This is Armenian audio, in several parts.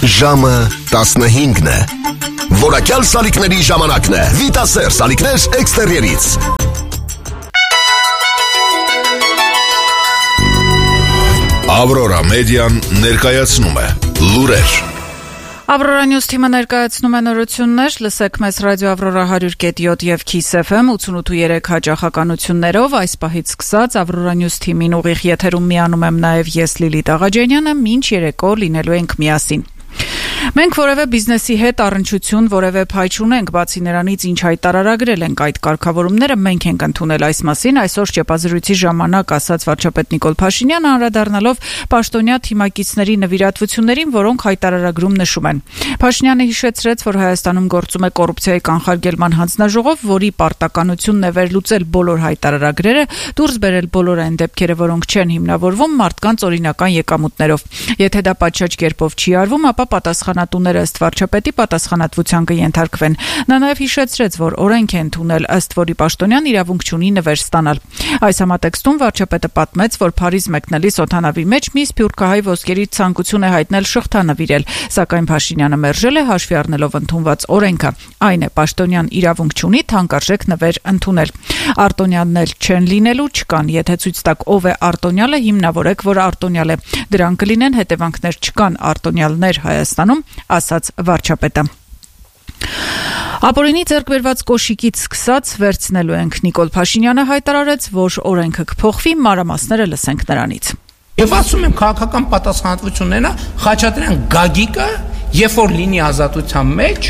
Ժամը 15-ն է։ Որակյալ սալիկների ժամանակն է։ Վիտասեր սալիկներ էքստերիերից։ Ավրորա մեդիան ներկայացնում է լուրեր։ Ավրորա Նյուզ թիմը ներկայացնում է նորություններ, լսեք մեզ ռադիո Ավրորա 100.7 եւ Kiss FM 88.3 հաճախականություններով, այս պահից սկսած Ավրորա Նյուզ թիմին ուղիղ եթերում միանում եմ նաեւ ես Լիլիթ Աղաջանյանը, մինչ երեկո լինելու ենք միասին։ Մենք որևէ բիզնեսի հետ առնչություն, որևէ փայ չունենք, բացի նրանից ինչ հայտարարագրել ենք այդ կարգավորումները մենք ենք ընդունել այս մասին, այսօր ճեպազրույցի ժամանակ ասաց վարչապետ Նիկոլ Փաշինյանը անդրադառնալով պաշտոնյա թիմակիցների նվիրատվություններին, որոնք հայտարարագրում նշում են։ Փաշինյանը հիշեցրեց, որ Հայաստանում գործում է կոռուպցիայի կանխարգելման հանձնաժողով, որի պարտականությունն է վերլուծել բոլոր հայտարարագրերը, դուրս բերել բոլոր այն դեպքերը, որոնք չեն հիմնավորվում մարդկանց օրինական եկամուտներով։ Եթե դա պատշաճ կերպով չի արվում, ապա պատասխանատուները ըստ վարչապետի պատասխանատվության կենթարկվեն։ Նա նաև հիշեցրեց, որ օրենք է ընդունել, ըստ որի պաշտոնյան իրավունք չունի նվեր ստանալ։ Այս համատեքստում վարչապետը պատմեց, որ Փարիզ մեկնելիս օդանավի մեջ մի սփյուռքահայ ոսկերի ցանկություն է հայտնել շղթանվիրել, սակայն Փաշինյանը մերժել է, հաշվի առնելով ընդունված օրենքը։ Այն է, պաշտոնյան իրավունք չունի թանկարժեք նվեր ընդունել։ Արտոնյաններ չեն լինելու, չկան։ Եթե ցույց տաք ով է արտոնյալը, հիմնավորեք, որ արտոնյալ է։ Դրանք կլինեն հետևանքներ չկան արտոնյալներ Հայաստանում, ասաց վարչապետը։ Ապօրինի ձեռք բերված կոշիկից սկսած վերցնելու ենք։ Նիկոլ Փաշինյանը հայտարարեց, որ օրենքը կփոխվի, մանրամասները լսենք նրանից։ Եվ ասում եմ, քաղաքական պատասխանատվությունն է Խաչատրյան Գագիկը, երբ որ լինի ազատության մեջ,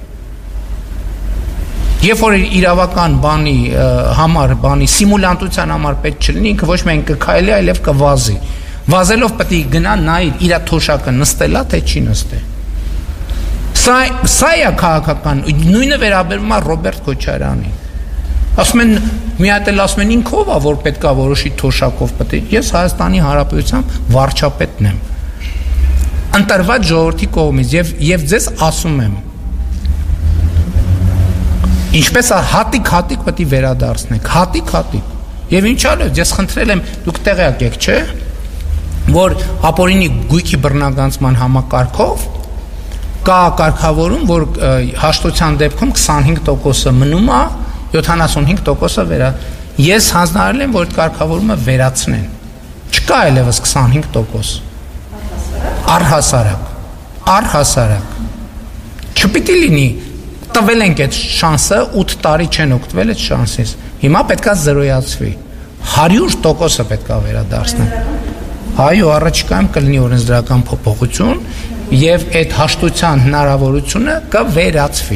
երբ որ իրավական բանի համար, սիմուլյանտության համար պետք չլինի, ինքը ոչ միայն կքայլի, այլև կվազի։ Վազելով պետք է գնա նայր իր թոշակը նստելա, թե չի նստել։ Սա է քաղաքական, նույնը վերաբերում է Ռոբերտ Քոչարյանին։ Ասում են, մի հատ էլ ասում են ինքով է, որ պետք է որոշի թոշակով պետք է։ Ես Հայաստանի Հանրապետության վարչապետն եմ։ Ընտրված ժողովրդի կողմից եւ ձեզ ասում եմ, ինչպես է հատիկ պետք է վերադարձնեք, հատիկ։ Եվ ինչ արել, ես խնդրել եմ, դուք տեղյակ եք, չէ՞, որ ապօրինի գույքի բռնագանցման համակարգով կա կարգավորում, որ հաշտության դեպքում 25%-ը մնում է, 75%-ը վերա։ Ես հանձնարարել եմ, որ այդ կարգավորումը վերացնեն։ Չկա այլևս 25%։ Առհասարակ։ Չպիտի լինի, տվել ենք այդ շանսը, 8 տարի չեն օգտվել այդ շանսից։ Հիմա պետքա զրոյացվի։ 100%-ը պետքա վերադարձնել։ Այո, առաջիկայում կլինի օրենսդրական փոփոխություն եւ այդ հաշտության հնարավորությունը կվերացվի։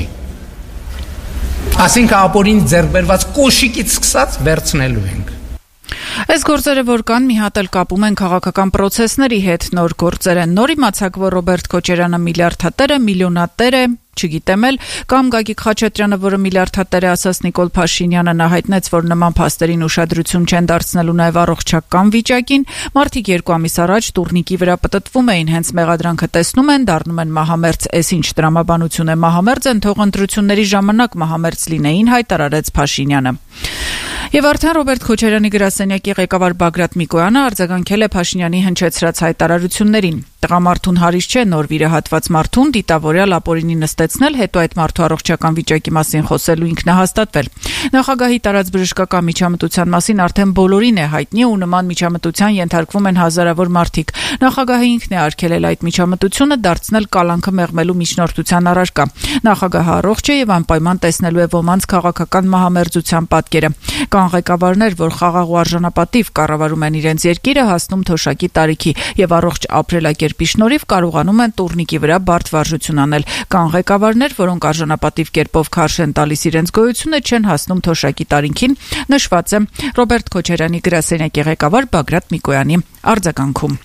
Այսինքն ապօրին ձեռք բերված կոշիկից սկսած վերցնելու ենք։ Այս գործերը որ կան, մի հատ էլ կապում են քաղաքական պրոցեսների հետ, նոր գործեր են։ Նոր իմացակ, որ Ռոբերտ Քոչարյանը միլիարդատեր է, միլիոնատեր է, չգիտեմ էլ, կամ Գագիկ Խաչատրյանը, որը միլիարդատեր է, ասաց Նիկոլ Փաշինյանը, նա հայտնեց, որ նման փաստերին ուշադրություն չեն դարձնելու նաև առողջական վիճակին։ Մարդիկ 2 ամիս առաջ տուրնիկի վրա պտտվում էին, հենց մեղադրանքը տեսնում են, դառնում են մահամերձ, էս ինչ տրամաբանություն է, մահամերձ են, թող ընտրությունների ժամանակ մահամերձ լինեին, հայտարարեց Փաշինյանը։ Եվ արդեն Ռոբերտ Քոչարյանի գրասենյակի ղեկավար Բագրատ Միկոյանը արձագանքել է Փաշինյանի հնչեցրած հայտարարություններին։ Տղամարդուն հարիս չէ նոր վիրահատված մարդուն դիտավորյալ ապօրինի նստեցնել, հետո այդ մարդու առողջական վիճակի մասին խոսելու ինքնահաստատվել։ Նախագահի տարած բժշկական միջամտության մասին արդեն բոլորին է հայտնի ու նման միջամտության ենթարկվում են հազարավոր մարդիկ։ Նախագահը ինքն է արգելել այդ միջամտությունը դարձնել կալանքը մեղմելու միջնորդության առարկա։ Նախագահը առողջ է եւ անպայման տեսնելու է ոմանց քաղաքական մահամերձության պատկերը։ Կան ղեկավարներ, որ խաղաղ ու արժանապատիվ կառավարում են իրենց երկիրը, հասնում թոշակի տարիքի եւ առողջ ապրելակերպի շնորհիվ կարողանում են տուրնիկի վրա բարդ վարժություն անել։ Կան ղեկավարներ, որոնք արժանապատիվ կերպով քարշ են տալիս իրենց գոյությունը, չեն հասնում թոշակի տարիքին, նշված է Ռոբերտ Քոչարյանի գրասենյակի ղեկավար Բագրատ Միկոյանի արձագանքում։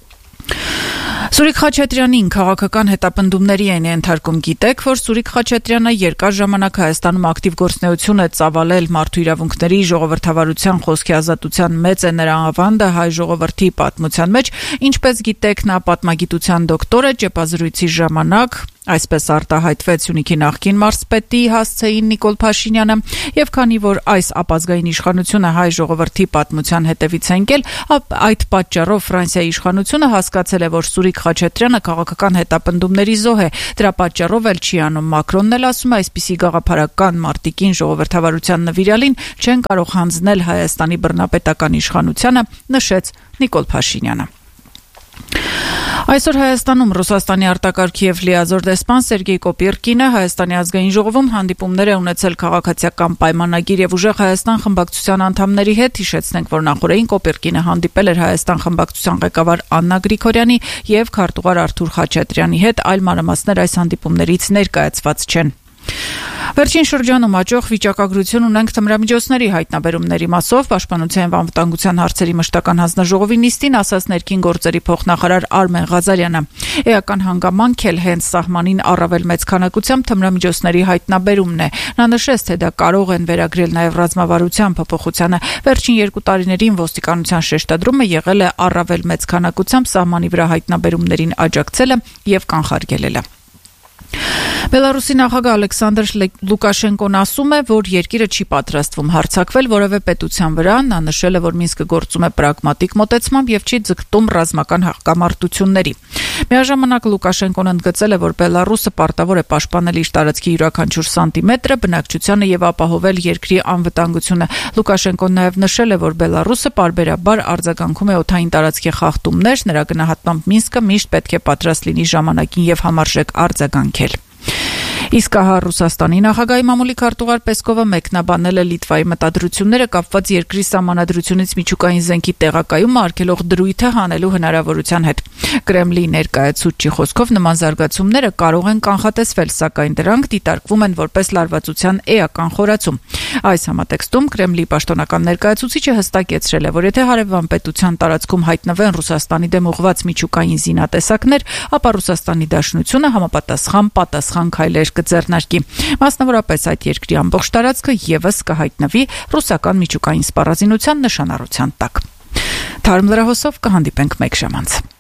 Սուրիկ Խաչատրյանին քաղաքական հետապնդումների են ենթարկում։ Գիտեք, որ Սուրիկ Խաչատրյանը երկար ժամանակ Հայաստանում ակտիվ գործունեություն է ծավալել մարդու իրավունքների, ժողովրդավարության, խոսքի ազատության մեծ է նրա ավանդը հայ ժողովրդի պատմության մեջ։ Ինչպես գիտեք, նա պատմագիտության դոկտոր է, ճեպազրույցի ժամանակ Այսպես արտահայտվեց Սյունիքի նախկին մարզպետի հասցեին Նիկոլ Փաշինյանը, եւ քանի որ այս ապազգային իշխանությունը հայ ժողովրդի պատմության հետևից է ընկել, այդ պատճառով Ֆրանսիայի իշխանությունը հասկացել է, որ Սուրիկ Խաչատրյանը քաղաքական հետապնդումների զոհ է, դրա պատճառով էլ չի անում։ Մակրոնն էլ ասում է, այսպիսի գաղափարական մարտիկին ժողովրդավարության նվիրալին չեն կարող հանձնել Հայաստանի բռնապետական իշխանությանը, նշեց Նիկոլ Փաշինյանը։ Այսօր Հայաստանում Ռուսաստանի արտակարգ եւ լիազոր դեսպան Սերգեյ Կոպիրկինը Հայաստանի ազգային ժողովում հանդիպումներ է ունեցել քաղաքացիական պայմանագիր եւ ուժեղ Հայաստան խմբակցության անդամների հետ։ Հիշեցնենք, որ նախորդին Կոպիրկինը հանդիպել էր Հայաստան խմբակցության ղեկավար Աննա Գրիգորյանի եւ քարտուղար Արթուր Խաչատրյանի հետ, այլ մանրամասներ այս հանդիպումներից ներկայացված չեն։ Վերջին շրջանում աճող վիճակագրություն ունենք թմրամիջոցների հայտնաբերումների մասով, Պաշտպանության եւ անվտանգության հարցերի մշտական հանձնաժողովի նիստին ասաց ներքին գործերի փոխնախարար Արմեն Ղազարյանը։ Էական հանգամանք էլ հենց սահմանին առավել մեծ քանակությամբ թմրամիջոցների հայտնաբերումն է։ Նա նշեց, թե դա կարող են վերագրել նաեւ ռազմավարության փոփոխությանը։ Վերջին 2 տարիներին ոստիկանության շեշտադրումը եղել է առավել մեծ քանակությամբ սահմանի վրա հայտնաբերումներին աջակցելը եւ կանխարգելելը։ Բելարուսի նախագահ Ալեքսանդր Լուկաշենկոն ասում է, որ երկիրը չի պատրաստվում հարձակվել որևէ պետության վրա։ Նա նշել է, որ Մինսկը գործում է պրագմատիկ մոտեցմամբ եւ չի ձգտում ռազմական հակամարտությունների։ Միաժամանակ Լուկաշենկոն ընդգծել է, որ Բելարուսը պարտավոր է պաշտպանել իր տարածքի յուրաքանչյուր սանտիմետրը, բնակչությանը եւ ապահովել երկրի անվտանգությունը։ Լուկաշենկոն նաեւ նշել է, որ Բելարուսը պարբերաբար արձագանքում է օդային տարածքի խախտումներ, նրա գնահատմամբ Մինսկը միշտ պետք է պատրաստ լինի ժամանակին եւ համարժեք արձագանքել։ Իսկ ահա Ռուսաստանի նախագահի մամուլի քարտուղար Պեսկովը մեկնաբանել է Լիտվայի մտադրությունները կապված երկրի սահմանադրությունից միջուկային զենքի տեղակայումը արգելող դրույթը հանելու հնարավորության հետ։ Կրեմլի ներկայացուցչի խոսքով նման զարգացումները կարող են կանխատեսվել, սակայն դրանք դիտարկվում են որպես լարվածության էական խորացում։ Այս համատեքստում Կրեմլի պաշտոնական ներկայացուցիչը հստակեցրել է, որ եթե հարևան պետության տարածքում հայտնվեն Ռուսաստանի դեմ ուղղված միջուկային զինատեսակներ, ապա Ռուսաստանի Դաշնությունը համապատասխան քայլեր կձեռնարկի։ Մասնավորապես այդ երկրի ամբողջ տարածքը եւս կհայտնվի ռուսական միջուկային սպառազինության նշանառության տակ։ Թարմ լրահոսով կհանդիպենք մեկ ժամ անց։